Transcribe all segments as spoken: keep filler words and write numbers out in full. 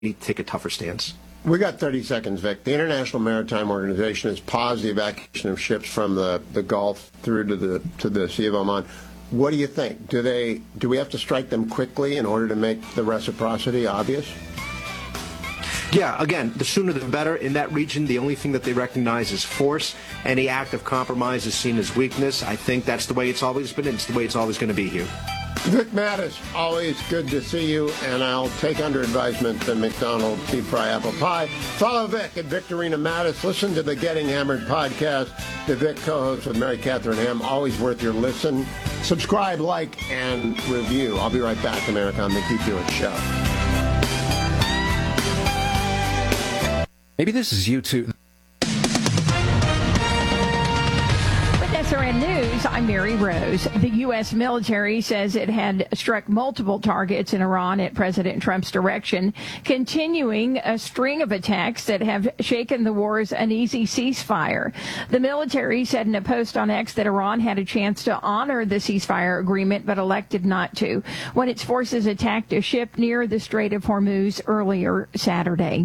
take a tougher stance. We got thirty seconds, Vic. The International Maritime Organization has paused the evacuation of ships from the, the Gulf through to the to the Sea of Oman. What do you think? Do they do we have to strike them quickly in order to make the reciprocity obvious? Yeah, again, the sooner the better. In that region, the only thing that they recognize is force. Any act of compromise is seen as weakness. I think that's the way it's always been, and it's the way it's always going to be, Hugh. Vic Mattis, always good to see you, and I'll take under advisement the McDonald's deep fry apple pie. Follow Vic at Victorina Mattis. Listen to the Getting Hammered podcast. The Vic co-host with Mary Catherine Ham. Always worth your listen. Subscribe, like, and review. I'll be right back, America, on the Keep Doing Show. Maybe this is you too. S R N News, I'm Mary Rose. The U S military says it had struck multiple targets in Iran at President Trump's direction, continuing a string of attacks that have shaken the war's uneasy ceasefire. The military said in a post on X that Iran had a chance to honor the ceasefire agreement, but elected not to, when its forces attacked a ship near the Strait of Hormuz earlier Saturday.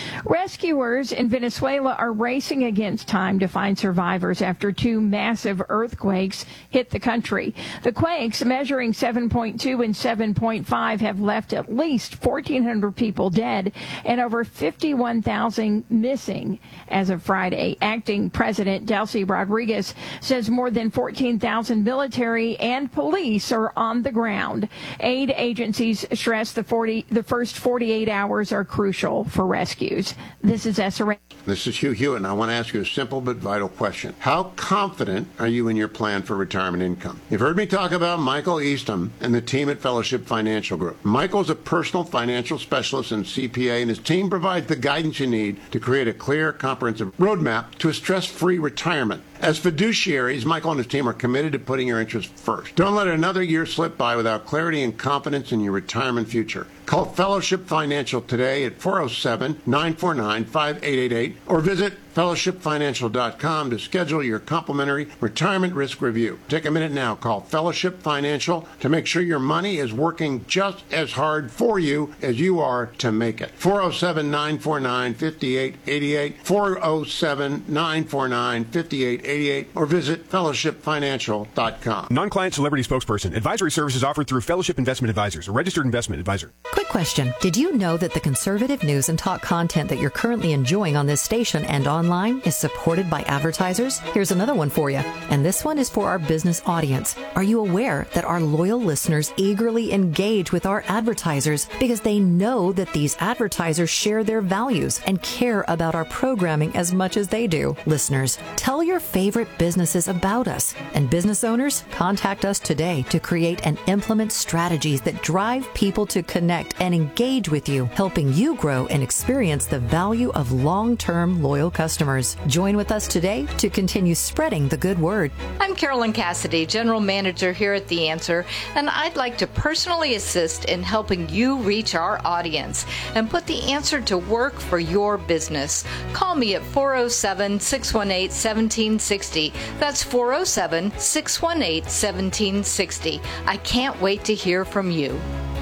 Rescuers in Venezuela are racing against time to find survivors after two massive earthquakes hit the country. The quakes, measuring seven point two and seven point five, have left at least fourteen hundred people dead and over fifty-one thousand missing as of Friday. Acting President Delcy Rodriguez says more than fourteen thousand military and police are on the ground. Aid agencies stress the, forty, the first forty-eight hours are crucial for rescue. This is S R N. This is Hugh Hewitt, and I want to ask you a simple but vital question. How confident are you in your plan for retirement income? You've heard me talk about Michael Eastham and the team at Fellowship Financial Group. Michael's a personal financial specialist and C P A, and his team provides the guidance you need to create a clear, comprehensive roadmap to a stress-free retirement. As fiduciaries, Michael and his team are committed to putting your interests first. Don't let another year slip by without clarity and confidence in your retirement future. Call Fellowship Financial today at four oh seven, nine four nine, five eight eight eight or visit fellowship financial dot com to schedule your complimentary retirement risk review. Take a minute now. Call Fellowship Financial to make sure your money is working just as hard for you as you are to make it. four oh seven, nine four nine, five eight eight eight, four oh seven, nine four nine, five eight eight eight or visit fellowship financial dot com. Non-client celebrity spokesperson. Advisory services offered through Fellowship Investment Advisors, a registered investment advisor. Quick question. Did you know that the conservative news and talk content that you're currently enjoying on this station and online is supported by advertisers? Here's another one for you. And this one is for our business audience. Are you aware that our loyal listeners eagerly engage with our advertisers because they know that these advertisers share their values and care about our programming as much as they do? Listeners, tell your favorite businesses about us. And business owners, contact us today to create and implement strategies that drive people to connect and engage with you, helping you grow and experience the value of long-term loyal customers. Join with us today to continue spreading the good word. I'm Carolyn Cassidy, General Manager here at The Answer, and I'd like to personally assist in helping you reach our audience and put The Answer to work for your business. Call me at four oh seven, six one eight, one seven six oh. That's four oh seven, six one eight, one seven six oh. I can't wait to hear from you.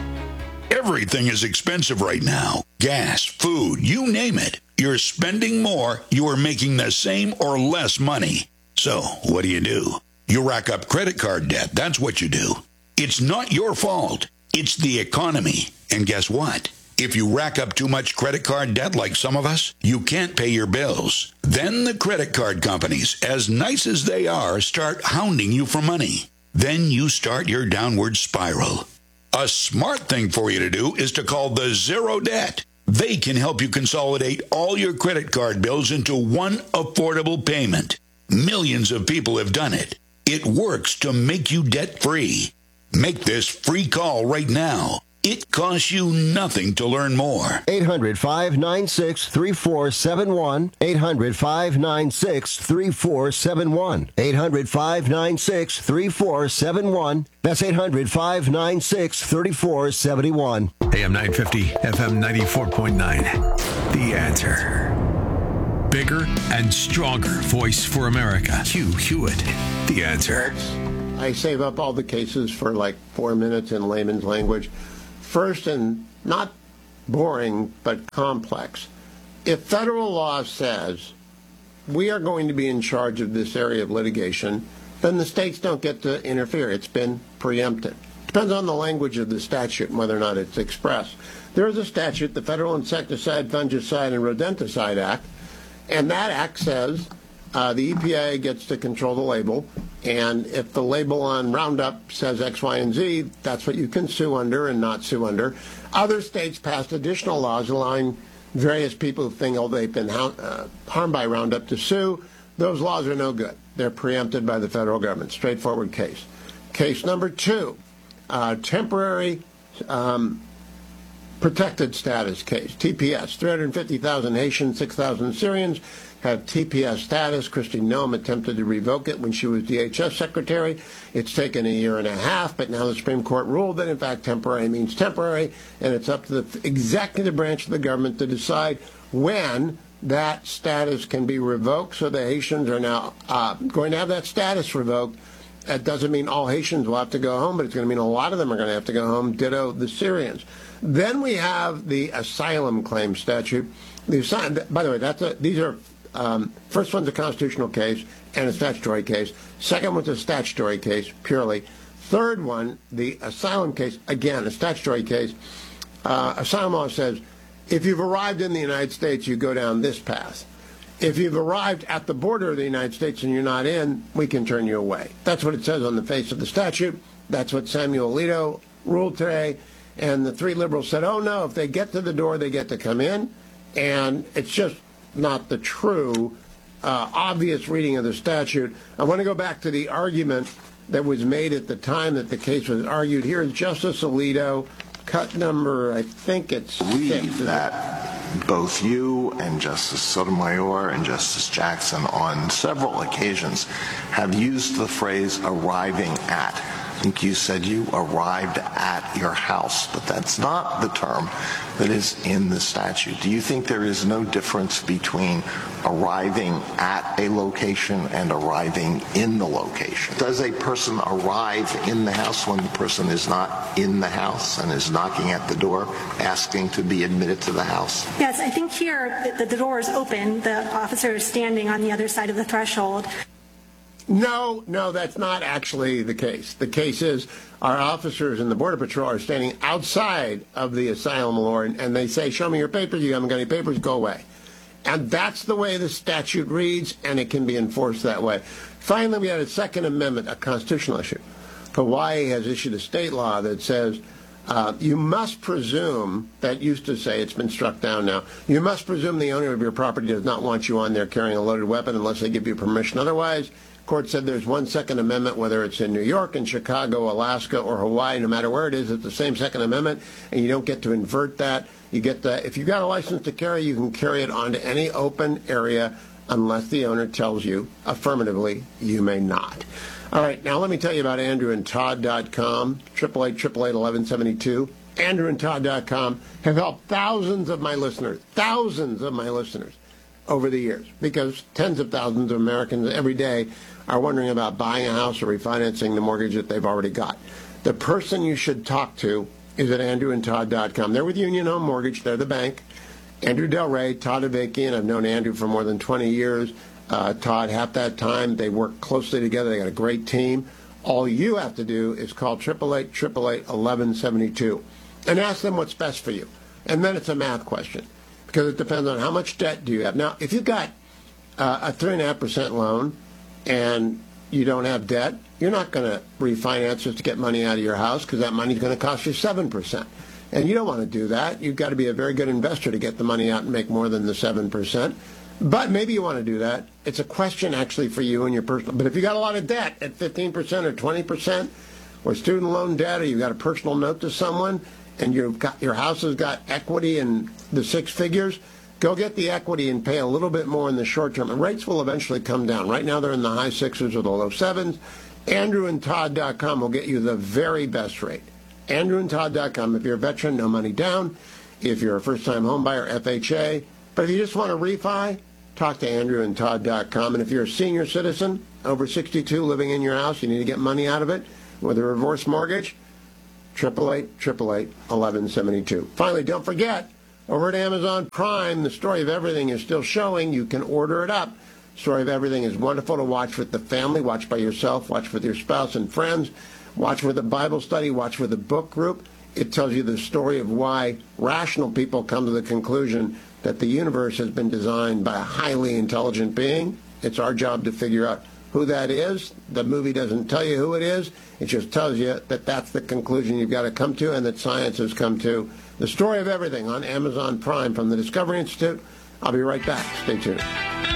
Everything is expensive right now. Gas, food, you name it. You're spending more, you are making the same or less money. So, what do you do? You rack up credit card debt. That's what you do. It's not your fault. It's the economy. And guess what? If you rack up too much credit card debt like some of us, you can't pay your bills. Then the credit card companies, as nice as they are, start hounding you for money. Then you start your downward spiral. A smart thing for you to do is to call the Zero Debt. They can help you consolidate all your credit card bills into one affordable payment. Millions of people have done it. It works to make you debt-free. Make this free call right now. It costs you nothing to learn more. eight hundred, five nine six, three four seven one. eight hundred, five nine six, three four seven one. eight hundred, five nine six, three four seven one. That's eight hundred, five nine six, three four seven one. A M nine fifty, F M ninety-four point nine. The Answer. Bigger and stronger voice for America. Hugh Hewitt. The Answer. I save up all the cases for like four minutes in layman's language. First, and not boring but complex. If federal law says we are going to be in charge of this area of litigation, then the states don't get to interfere. It's been preempted. Depends on the language of the statute and whether or not it's expressed. There is a statute, the Federal Insecticide, Fungicide, and Rodenticide Act, and that act says uh, the E P A gets to control the label, and if the label on Roundup says X, Y, and Z, that's what you can sue under and not sue under. Other states passed additional laws allowing various people who think, oh, they've been uh, harmed by Roundup to sue. Those laws are no good. They're preempted by the federal government. Straightforward case. Case number two, uh, temporary um, protected status case, T P S. three hundred fifty thousand Haitians, six thousand Syrians have T P S status. Kristi Noem attempted to revoke it when she was D H S secretary. It's taken a year and a half, but now the Supreme Court ruled that, in fact, temporary means temporary, and it's up to the executive branch of the government to decide when that status can be revoked. So the Haitians are now uh, going to have that status revoked. That doesn't mean all Haitians will have to go home, but it's going to mean a lot of them are going to have to go home, ditto the Syrians. Then we have the asylum claim statute. The asylum, by the way, that's a, these are um, first one's a constitutional case and a statutory case. Second one's a statutory case purely. Third one, the asylum case, again a statutory case. Uh, asylum law says if you've arrived in the United States, you go down this path. If you've arrived at the border of the United States and you're not in, we can turn you away. That's what it says on the face of the statute. That's what Samuel Alito ruled today. And the three liberals said, oh, no, if they get to the door, they get to come in. And it's just not the true, uh, obvious reading of the statute. I want to go back to the argument that was made at the time that the case was argued. Here is Justice Alito, cut number, I think it's believe six. that both you and Justice Sotomayor and Justice Jackson on several occasions have used the phrase arriving at. I think you said you arrived at your house, but that's not the term that is in the statute. Do you think there is no difference between arriving at a location and arriving in the location? Does a person arrive in the house when the person is not in the house and is knocking at the door, asking to be admitted to the house? Yes, I think here the, the door is open. The officer is standing on the other side of the threshold. No, no, that's not actually the case. The case is our officers in the Border Patrol are standing outside of the asylum law, and, and they say, show me your papers. You haven't got any papers, go away. And that's the way the statute reads, and it can be enforced that way. Finally, we had a Second Amendment, a constitutional issue. Hawaii has issued a state law that says uh, you must presume, that used to say, it's been struck down now, you must presume the owner of your property does not want you on there carrying a loaded weapon unless they give you permission. Otherwise, court said there's one Second Amendment, whether it's in New York, in Chicago, Alaska, or Hawaii, no matter where it is, it's the same Second Amendment, and you don't get to invert that. You get the, if you've got a license to carry, you can carry it onto any open area unless the owner tells you affirmatively you may not. All right, now let me tell you about Andrew and Todd dot com, eight eight eight, eight eight eight, one one seven two. Andrew and Todd dot com have helped thousands of my listeners, thousands of my listeners over the years, because tens of thousands of Americans every day are wondering about buying a house or refinancing the mortgage that they've already got. The person you should talk to is at Andrew and Todd dot com. They're with Union Home Mortgage. They're the bank. Andrew Del Rey, Todd Avakian. I've known Andrew for more than twenty years. Uh, Todd, half that time, they work closely together. They got a great team. All you have to do is call eight eight eight, eight eight eight, one one seven two and ask them what's best for you. And then it's a math question, because it depends on how much debt do you have. Now, if you've got uh, a three point five percent loan and you don't have debt, you're not going to refinance just to get money out of your house, because that money is going to cost you seven percent. And you don't want to do that. You've got to be a very good investor to get the money out and make more than the seven percent. But maybe you want to do that. It's a question actually for you and your personal. But if you got a lot of debt at fifteen percent or twenty percent, or student loan debt, or you've got a personal note to someone, and you've got, your house has got equity in the six figures, go get the equity and pay a little bit more in the short term. And rates will eventually come down. Right now they're in the high sixes or the low sevens. Andrew and Todd dot com will get you the very best rate. Andrew and Todd dot com. If you're a veteran, no money down. If you're a first-time home buyer, F H A. But if you just want to refi, talk to Andrew and Todd dot com. And if you're a senior citizen, over sixty-two, living in your house, you need to get money out of it with a reverse mortgage, eight eight eight, eight one one seven two. Finally, don't forget, over at Amazon Prime, The Story of Everything is still showing. You can order it up. Story of Everything is wonderful to watch with the family, watch by yourself, watch with your spouse and friends, watch with a Bible study, watch with a book group. It tells you the story of why rational people come to the conclusion that the universe has been designed by a highly intelligent being. It's our job to figure out who that is. The movie doesn't tell you who it is. It just tells you that that's the conclusion you've got to come to and that science has come to. The Story of Everything on Amazon Prime from the Discovery Institute. I'll be right back. Stay tuned.